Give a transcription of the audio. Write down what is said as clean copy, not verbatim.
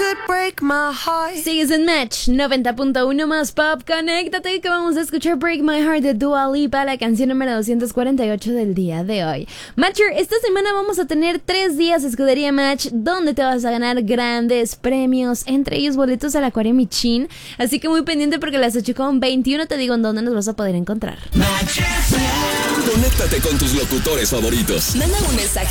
Sigues en Match 90.1 más pop. Conéctate que vamos a escuchar Break My Heart de Dua Lipa, la canción número 248 del día de hoy. Matcher, esta semana vamos a tener 3 días de Escudería Match donde te vas a ganar grandes premios, entre ellos boletos al Acuario Michin. Así que muy pendiente porque a las 8:21 te digo en dónde nos vas a poder encontrar. Conéctate con tus locutores favoritos. Manda un mensaje